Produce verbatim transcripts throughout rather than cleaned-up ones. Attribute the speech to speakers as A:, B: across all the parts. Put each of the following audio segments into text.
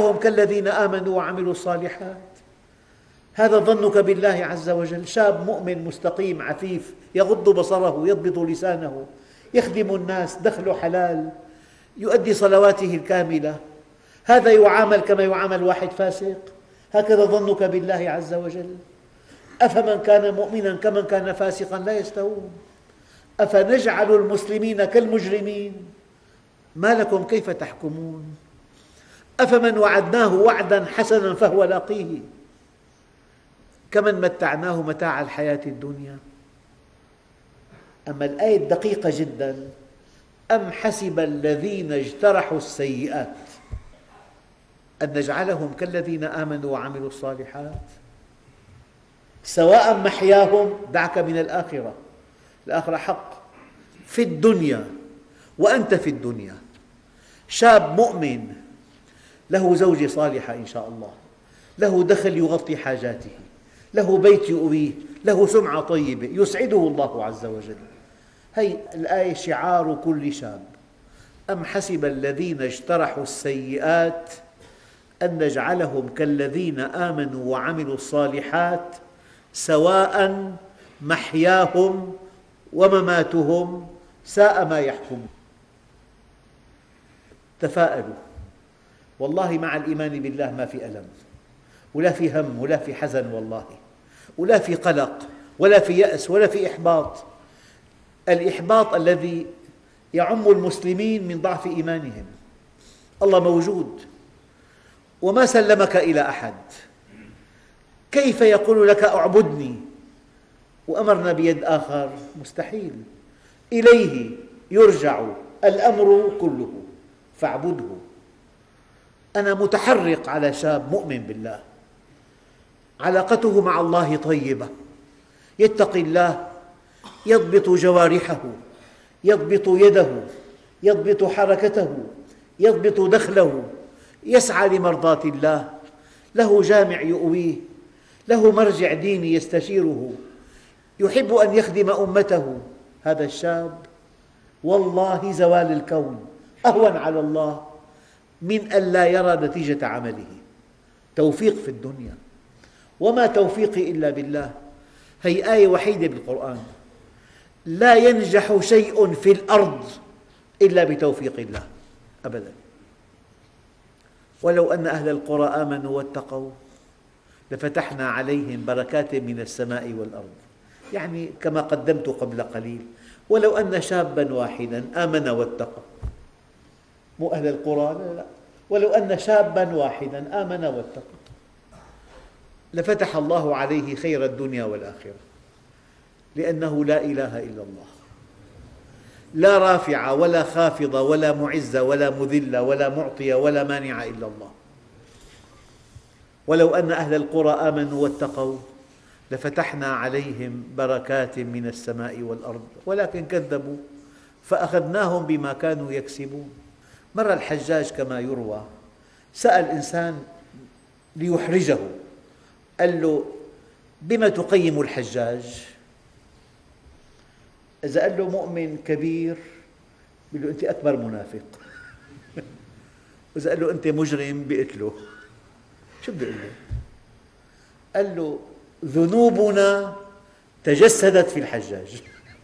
A: نجعلهم كالذين آمنوا وعملوا الصالحات. هذا ظنك بالله عز وجل. شاب مؤمن مستقيم عفيف يغض بصره يضبط لسانه يخدم الناس دخله حلال يؤدي صلواته الكاملة، هذا يعامل كما يعامل واحد فاسق؟ هكذا ظنك بالله عز وجل. أفمن كان مؤمنا كمن كان فاسقا لا يستوون. أفنجعل المسلمين كالمجرمين ما لكم كيف تحكمون. أفمن وعدناه وعدا حسنا فهو لاقيه كمن متعناه متاع الحياة الدنيا. أما الآية الدقيقة جدا: أم حسب الذين اجترحوا السيئات أن نجعلهم كالذين آمنوا وعملوا الصالحات سواء محياهم. دعك من الآخرة، الآخرة حق في الدنيا وأنت في الدنيا. شاب مؤمن له زوجة صالحة إن شاء الله، له دخل يغطي حاجاته، له بيت يؤويه، له سمعة طيبة يسعده الله عز وجل. هذه الآية شعار كل شاب: أم حسب الذين اجترحوا السيئات أن نجعلهم كالذين آمنوا وعملوا الصالحات سواء محياهم ومماتهم ساء ما يحكمون. تفاءلوا، والله مع الإيمان بالله ما في ألم ولا في هم ولا في حزن والله، ولا في قلق ولا في يأس ولا في إحباط. الإحباط الذي يعم المسلمين من ضعف إيمانهم. الله موجود وما سلمك إلى أحد، كيف يقول لك اعبدني وأمرنا بيد آخر؟ مستحيل. إليه يرجع الأمر كله فاعبده. أنا متحرق على شاب مؤمن بالله علاقته مع الله طيبة، يتقي الله، يضبط جوارحه، يضبط يده، يضبط حركته، يضبط دخله، يسعى لمرضاة الله، له جامع يؤويه، له مرجع ديني يستشيره، يحب أن يخدم أمته. هذا الشاب والله زوال الكون أهون على الله من أن لا يرى نتيجة عمله. توفيق في الدنيا، وما توفيقي إلا بالله. هي آية وحيدة بالقرآن: لا ينجح شيء في الأرض إلا بتوفيق الله أبدا. ولو أن أهل القرى آمنوا واتقوا لفتحنا عليهم بركات من السماء والأرض. يعني كما قدمت قبل قليل: ولو أن شابا واحدا آمن واتقى، مو أهل القرى، لا لا، ولو أن شابا واحدا آمن واتقى لفتح الله عليه خير الدنيا والآخرة، لأنه لا إله إلا الله، لا رافع ولا خافض ولا معز ولا مذل ولا معطي ولا مانع إلا الله. ولو أن أهل القرى آمنوا واتقوا لفتحنا عليهم بركات من السماء والأرض ولكن كذبوا فأخذناهم بما كانوا يكسبون. مر الحجاج كما يروى سأل إنسان ليحرجه، قال له: بما تقيم الحجاج؟ إذا قال له مؤمن كبير بيقول له: أنت أكبر منافق. وإذا قال له أنت مجرم بيقتله. شو بده يقول له؟ قال له: ذنوبنا تجسدت في الحجاج.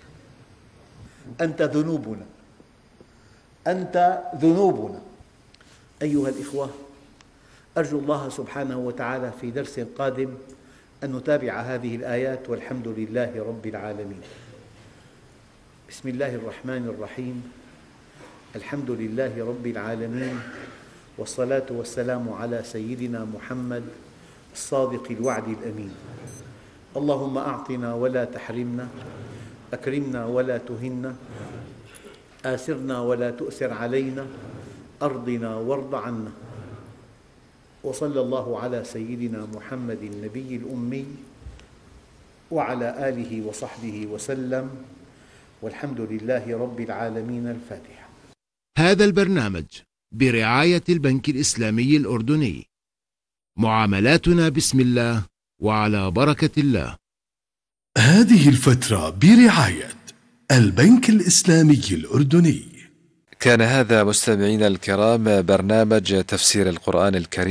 A: أنت ذنوبنا، أنت ذنوبنا. أيها الإخوة، أرجو الله سبحانه وتعالى في درس قادم أن نتابع هذه الآيات، والحمد لله رب العالمين. بسم الله الرحمن الرحيم. الحمد لله رب العالمين، والصلاة والسلام على سيدنا محمد الصادق الوعد الأمين. اللهم أعطنا ولا تحرمنا، أكرمنا ولا تهنا، آسرنا ولا تؤسر علينا، أرضنا وارض عنا. وصلى الله على سيدنا محمد النبي الأمي وعلى آله وصحبه وسلم، والحمد لله رب العالمين. الفاتحة.
B: هذا البرنامج برعاية البنك الإسلامي الأردني. معاملاتنا بسم الله وعلى بركة الله.
C: هذه الفترة برعاية البنك الإسلامي الأردني.
D: كان هذا مستمعينا الكرام برنامج تفسير القرآن الكريم